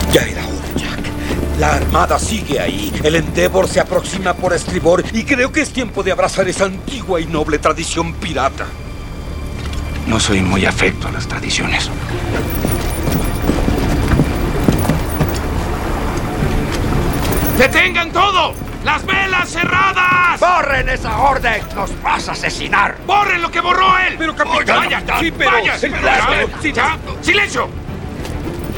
Ya era hora, Jack. La armada sigue ahí. El Endeavor se aproxima por estribor y creo que es tiempo de abrazar esa antigua y noble tradición pirata. No soy muy afecto a las tradiciones. ¡Detengan todo! ¡Las velas cerradas! ¡Borren esa orden! ¡Nos vas a asesinar! ¡Borren lo que borró él! Pero, capitán, ¡Vaya! sí, pero... ¡Vaya! el plasma, sí, ¡Ya! ¡Silencio!